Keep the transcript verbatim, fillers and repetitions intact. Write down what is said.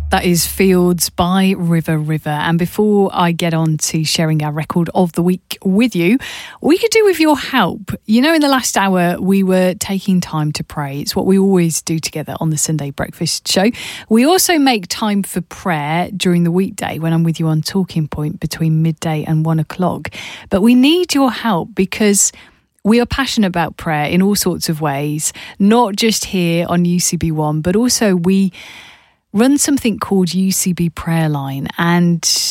That is Fields by River River. And before I get on to sharing our record of the week with you, we could do with your help. You know, in the last hour, we were taking time to pray. It's what we always do together on the Sunday Breakfast Show. We also make time for prayer during the weekday when I'm with you on Talking Point between midday and one o'clock. But we need your help because we are passionate about prayer in all sorts of ways, not just here on U C B One, but also we run something called U C B Prayer Line, and